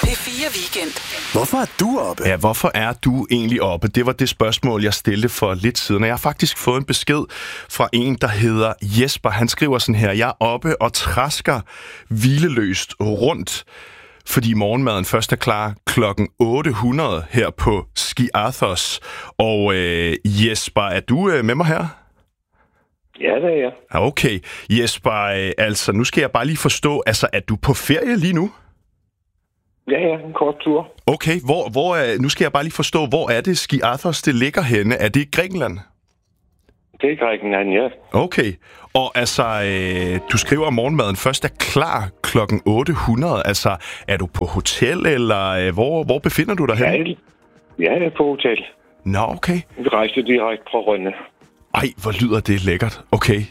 P4 Weekend. Hvorfor er du oppe? Ja, hvorfor er du egentlig oppe? Det var det spørgsmål, jeg stillede for lidt siden. Og jeg har faktisk fået en besked fra en, der hedder Jesper. Han skriver sådan her: jeg er oppe og trasker hvileløst rundt, fordi morgenmaden først er klar klokken 800 her på Ski Arthurs. Og Jesper, er du med mig her? Ja, det er jeg. Ja, okay. Jesper, altså nu skal jeg bare lige forstå, altså er du på ferie lige nu? Ja, en kort tur. Okay, nu skal jeg bare lige forstå, hvor er det Ski Arthurs, det ligger henne? Er det i Grækenland? Det er Grækenland, ja. Okay, og altså, du skriver, at morgenmaden først er klar klokken 800. Altså, er du på hotel, eller hvor befinder du dig henne? Ja, jeg er på hotel. Nå, okay. Vi rejste direkte fra Rønne. Ej, hvor lyder det lækkert. Okay,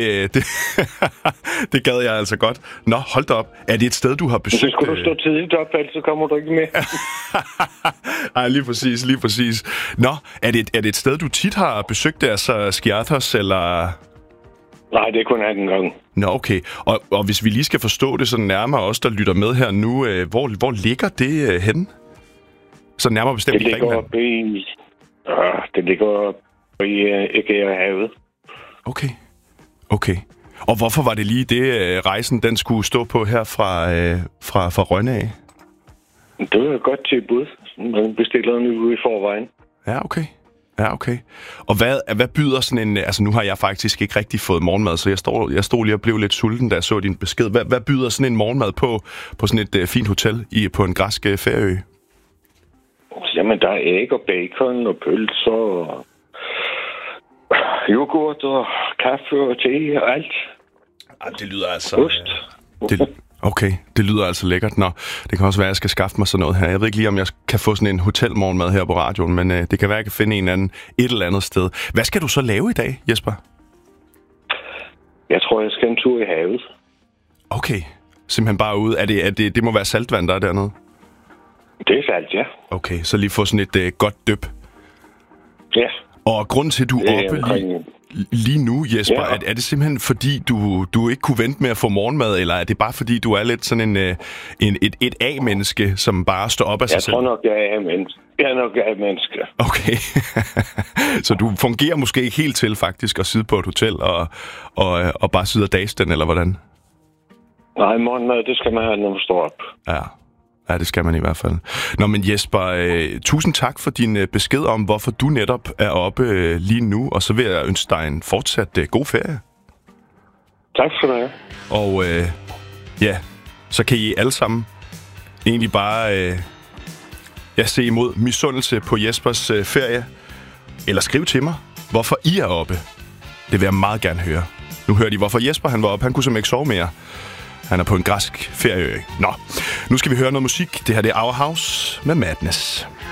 det gad jeg altså godt. Nå, hold da op. Er det et sted, du har besøgt? Så skulle du stå tidligt op, ellers kommer du ikke med. Ej, lige præcis. Nå, er det et sted, du tit har besøgt, altså Ski Arthurs, eller? Nej, det er kun anden gang. Nå, okay. Og hvis vi lige skal forstå det sådan nærmere, os der lytter med her nu, hvor ligger det henne? Så nærmere bestemt i Grækenland? Det ligger i Ægæerhavet. Okay. Og hvorfor var det lige det, rejsen den skulle stå på her fra Rønne af? Det var et godt tilbud. Man bestiller nu i forvejen. Ja, okay. Og hvad byder sådan en... Altså, nu har jeg faktisk ikke rigtig fået morgenmad, så jeg stod lige og blev lidt sulten, da jeg så din besked. Hvad byder sådan en morgenmad på sådan et fint hotel på en græsk ferieø? Jamen, der er æg og bacon og pølser og yoghurt og kaffe og te og alt. Ej, det lyder altså... Ost. Okay, det lyder altså lækkert. Nå, det kan også være, at jeg skal skaffe mig sådan noget her. Jeg ved ikke lige, om jeg kan få sådan en hotelmorgenmad her på radioen, men det kan være, at jeg kan finde en anden et eller andet sted. Hvad skal du så lave i dag, Jesper? Jeg tror, jeg skal en tur i havet. Okay, simpelthen bare ude. Det må være saltvand, der er dernede? Det er salt, ja. Okay, så lige få sådan et godt dyp. Ja. Og grunden til, at du er oppe lige nu, Jesper, ja. Er det simpelthen fordi, du ikke kunne vente med at få morgenmad, eller er det bare fordi, du er lidt sådan et A-menneske, som bare står op af sig selv? Jeg tror nok, jeg er A-menneske. Jeg er nok A-menneske. Okay. Så du fungerer måske ikke helt til faktisk at sidde på et hotel og bare sidde og dase den, eller hvordan? Nej, morgenmad, det skal man have, når man står op. Ja, det skal man i hvert fald. Nå, men Jesper, tusind tak for din besked om, hvorfor du netop er oppe lige nu, og så vil jeg ønske dig en fortsat god ferie. Tak skal du have. Og så kan I alle sammen egentlig bare se imod misundelse på Jespers ferie, eller skriv til mig, hvorfor I er oppe. Det vil jeg meget gerne høre. Nu hørte I, hvorfor Jesper han var oppe. Han kunne simpelthen ikke sove mere. Han er på en græsk ferieø. Nå, nu skal vi høre noget musik. Det her det er Our House med Madness.